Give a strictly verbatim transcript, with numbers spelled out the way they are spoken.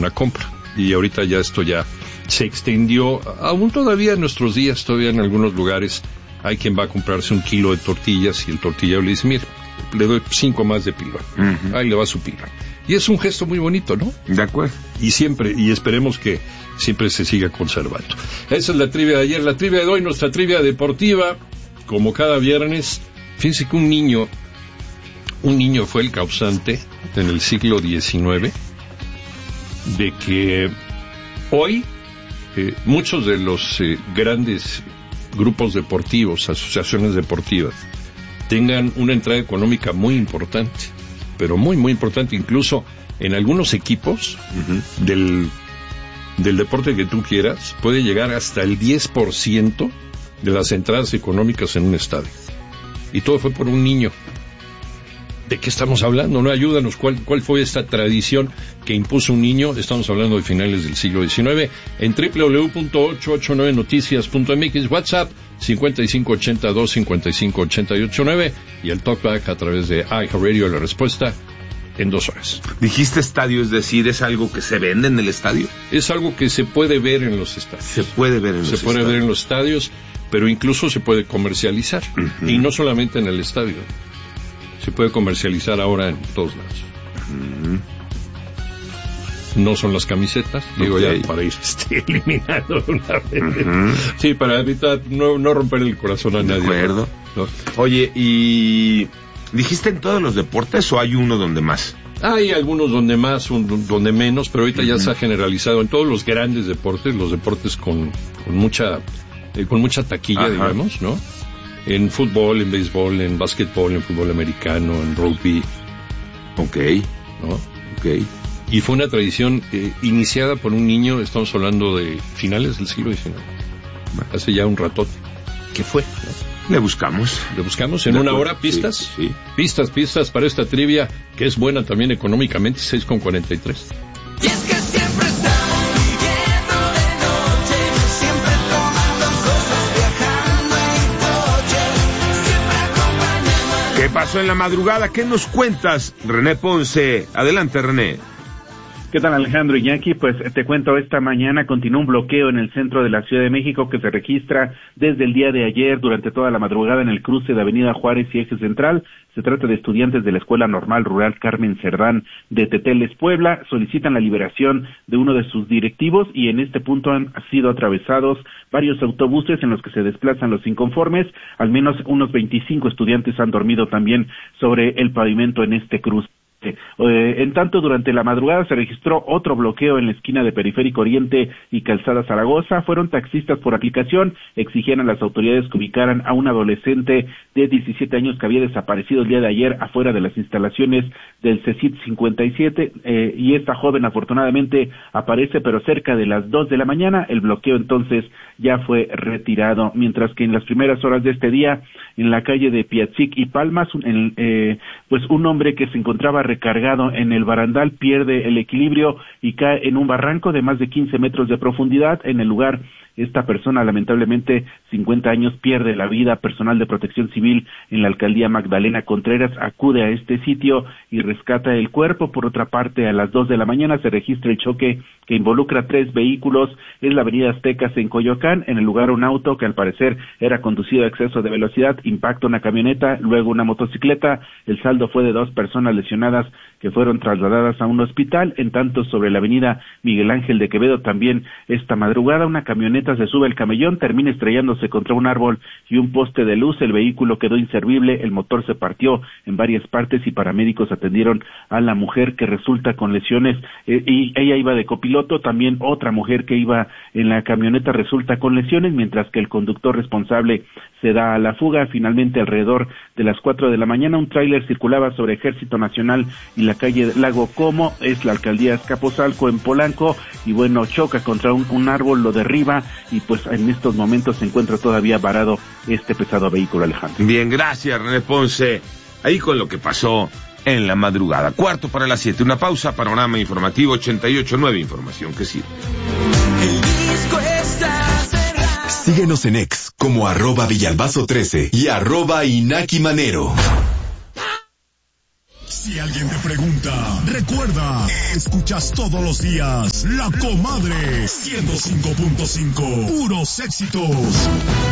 una compra. Y ahorita ya esto ya se extendió, aún todavía en nuestros días, todavía en algunos lugares hay quien va a comprarse un kilo de tortillas y el tortillero le dice, mire, le doy cinco más de pilón. Uh-huh. Ahí le va su pilón. Y es un gesto muy bonito, ¿no? De acuerdo. Y siempre, y esperemos que siempre se siga conservando. Esa es la trivia de ayer. La trivia de hoy, nuestra trivia deportiva, como cada viernes. Fíjense que un niño, un niño fue el causante en el siglo diecinueve de que hoy eh, muchos de los eh, grandes grupos deportivos, asociaciones deportivas, tengan una entrada económica muy importante, pero muy, muy importante, incluso en algunos equipos uh-huh. del, del deporte que tú quieras, puede llegar hasta el diez por ciento de las entradas económicas en un estadio. Y todo fue por un niño. ¿De qué estamos hablando? ¿No? Ayúdanos, ¿cuál, cuál fue esta tradición que impuso un niño? Estamos hablando de finales del siglo diecinueve. En doble u doble u doble u punto ochocientos ochenta y nueve noticias punto m x, WhatsApp cincuenta y cinco ochenta y dos cincuenta y cinco ochenta y ocho nueve y el talkback a través de iHeartRadio, la respuesta en dos horas. Dijiste estadio, es decir, ¿es algo que se vende en el estadio? Es algo que se puede ver en los estadios. Se puede ver en los se estadios. Se puede ver en los estadios, pero incluso se puede comercializar. Uh-huh. Y no solamente en el estadio. Se puede comercializar ahora en todos lados. Uh-huh. No son las camisetas, digo okay. ya para ir este, eliminando una vez. Uh-huh. Sí, para evitar no, no romper el corazón a nadie. De acuerdo. ¿No? Oye, ¿y dijiste en todos los deportes o hay uno donde más? Hay algunos donde más, un, donde menos, pero ahorita uh-huh. ya se ha generalizado en todos los grandes deportes, los deportes con, con mucha eh, con mucha taquilla, Ajá. digamos, ¿no? En fútbol, en béisbol, en básquetbol, en fútbol americano, en rugby. Ok. ¿No? Ok. Y fue una tradición eh, iniciada por un niño, estamos hablando de finales del siglo diecinueve. Bueno. Hace ya un ratote. ¿Qué fue? ¿No? Le buscamos. Le buscamos en una hora pistas. Sí, sí. Pistas, pistas para esta trivia, que es buena también económicamente, seis con cuarenta y tres. Y es que siempre estamos viviendo de noche, siempre tomando cosas, viajando en coche, siempre acompañando. ¿Qué pasó en la madrugada? ¿Qué nos cuentas, René Ponce? Adelante, René. ¿Qué tal, Alejandro Iñaki? Pues te cuento, esta mañana continúa un bloqueo en el centro de la Ciudad de México que se registra desde el día de ayer durante toda la madrugada en el cruce de Avenida Juárez y Eje Central. Se trata de estudiantes de la Escuela Normal Rural Carmen Cerdán de Teteles, Puebla. Solicitan la liberación de uno de sus directivos y en este punto han sido atravesados varios autobuses en los que se desplazan los inconformes. Al menos unos veinticinco estudiantes han dormido también sobre el pavimento en este cruce. Eh, en tanto, durante la madrugada se registró otro bloqueo en la esquina de Periférico Oriente y Calzada Zaragoza. Fueron taxistas por aplicación, exigían a las autoridades que ubicaran a un adolescente de diecisiete años que había desaparecido el día de ayer afuera de las instalaciones del CECIT cincuenta y siete, eh, y esta joven afortunadamente aparece, pero cerca de las dos de la mañana. El bloqueo entonces ya fue retirado, mientras que en las primeras horas de este día, en la calle de Piatzic y Palmas, un, eh, pues un hombre que se encontraba recargado en el barandal pierde el equilibrio y cae en un barranco de más de quince metros de profundidad. En el lugar, esta persona, lamentablemente, cincuenta años, pierde la vida. Personal de Protección Civil en la alcaldía Magdalena Contreras acude a este sitio y rescata el cuerpo. Por otra parte, a las dos de la mañana se registra el choque que involucra tres vehículos en la avenida Aztecas en Coyoacán. En el lugar, un auto que al parecer era conducido a exceso de velocidad impacta una camioneta, luego una motocicleta. El saldo fue de dos personas lesionadas que fueron trasladadas a un hospital. En tanto, sobre la avenida Miguel Ángel de Quevedo, también esta madrugada, una camioneta se sube al camellón, termina estrellándose contra un árbol y un poste de luz. El vehículo quedó inservible, el motor se partió en varias partes y paramédicos atendieron a la mujer que resulta con lesiones, eh, y ella iba de copiloto. También otra mujer que iba en la camioneta resulta con lesiones, mientras que el conductor responsable se da a la fuga. Finalmente, alrededor de las cuatro de la mañana, un tráiler circulaba sobre Ejército Nacional y la calle Lago Como, es la alcaldía Azcapotzalco en Polanco, y bueno, choca contra un, un árbol, lo derriba, y pues en estos momentos se encuentra todavía varado este pesado vehículo, Alejandro. Bien, gracias, René Ponce. Ahí con lo que pasó en la madrugada. Cuarto para las siete, una pausa, panorama informativo ochenta y ocho nueve, información que sirve. El disco está cerrado. Síguenos en X como arroba Villalbazo trece y arroba Inaki Manero. Si alguien te pregunta, recuerda, escuchas todos los días La Comadre ciento cinco punto cinco, puros éxitos.